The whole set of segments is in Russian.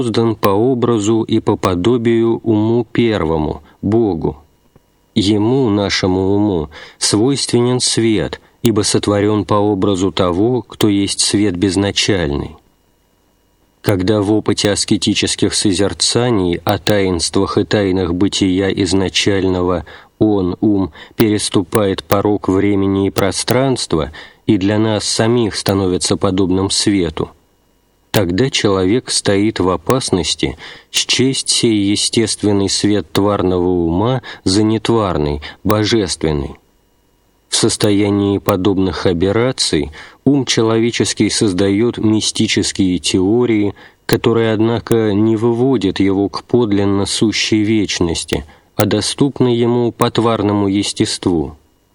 создан по образу и по подобию уму первому, Богу. Ему, нашему уму, свойственен свет, ибо сотворен по образу того, кто есть свет безначальный. Когда в опыте аскетических созерцаний о таинствах и тайнах бытия изначального он, ум, переступает порог времени и пространства и для нас самих становится подобным свету, тогда человек стоит в опасности счесть сей естественный свет тварного ума за нетварный, божественный. В состоянии подобных аберраций ум человеческий создает мистические теории, которые, однако, не выводят его к подлинно сущей вечности, а доступны ему по тварному естеству.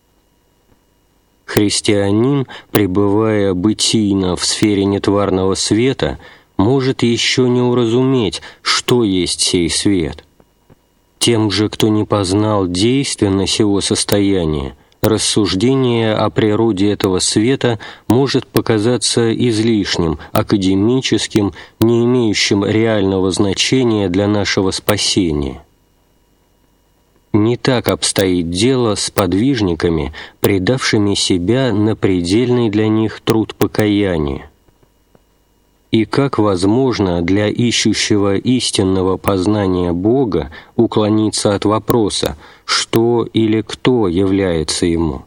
Христианин, пребывая бытийно в сфере нетварного света, может еще не уразуметь, что есть сей свет. Тем же, кто не познал действенно сего состояния, рассуждение о природе этого света может показаться излишним, академическим, не имеющим реального значения для нашего спасения. Не так обстоит дело с подвижниками, предавшими себя на предельный для них труд покаяния. И как возможно для ищущего истинного познания Бога уклониться от вопроса, что или кто является ему?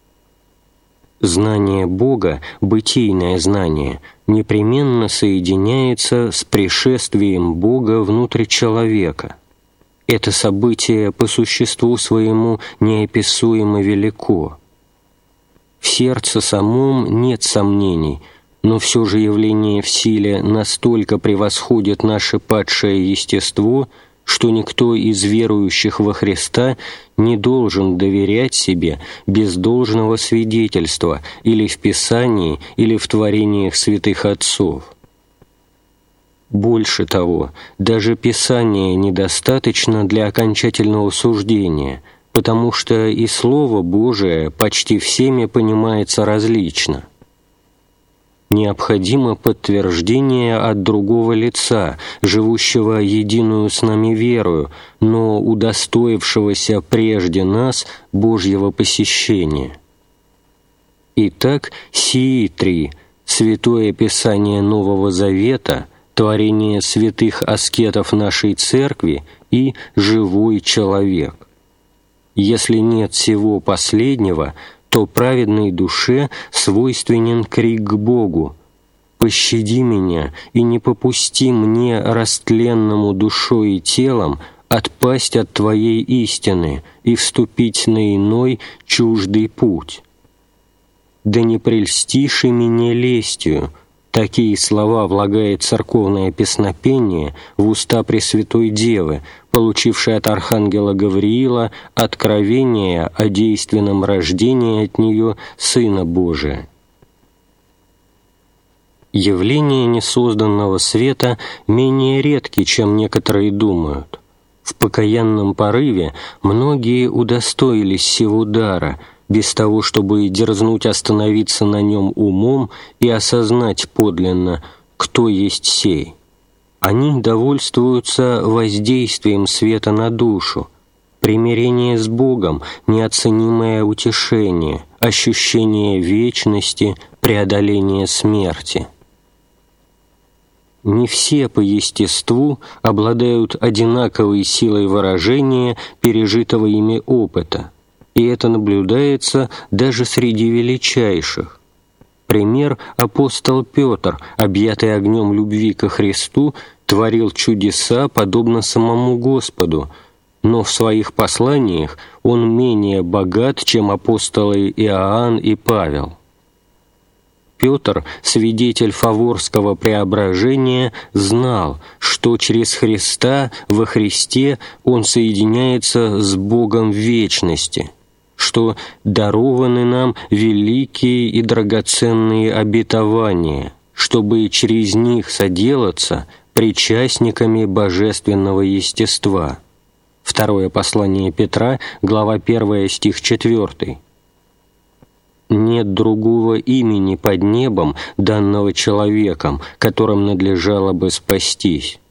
Знание Бога, бытийное знание, непременно соединяется с пришествием Бога внутрь человека. Это событие по существу своему неописуемо велико. В сердце самом нет сомнений, но все же явление в силе настолько превосходит наше падшее естество, что никто из верующих во Христа не должен доверять себе без должного свидетельства или в Писании, или в творениях святых отцов. Больше того, даже Писание недостаточно для окончательного суждения, потому что и Слово Божие почти всеми понимается различно. Необходимо подтверждение от другого лица, живущего единую с нами верою, но удостоившегося прежде нас Божьего посещения. Итак, сии три – Святое Писание Нового Завета, творение святых аскетов нашей Церкви и живой человек. Если нет всего последнего, то праведной душе свойственен крик к Богу: «Пощади меня и не попусти мне, растленному душой и телом, отпасть от Твоей истины и вступить на иной, чуждый путь. Да не прельстишь и меня лестью». Такие слова влагает церковное песнопение в уста Пресвятой Девы, получившей от архангела Гавриила откровение о действенном рождении от нее Сына Божия. Явления несозданного света менее редки, чем некоторые думают. В покаянном порыве многие удостоились сего дара, без того, чтобы дерзнуть остановиться на нем умом и осознать подлинно, кто есть сей. Они довольствуются воздействием света на душу, примирение с Богом, неоценимое утешение, ощущение вечности, преодоление смерти. Не все по естеству обладают одинаковой силой выражения пережитого ими опыта, и это наблюдается даже среди величайших. Пример: апостол Петр, объятый огнем любви ко Христу, творил чудеса, подобно самому Господу, но в своих посланиях он менее богат, чем апостолы Иоанн и Павел. Петр, свидетель Фаворского преображения, знал, что через Христа, во Христе, он соединяется с Богом в вечности, что дарованы нам великие и драгоценные обетования, чтобы через них соделаться причастниками божественного естества. Второе послание Петра, глава 1, стих 4. Нет другого имени под небом, данного человеком, которым надлежало бы спастись.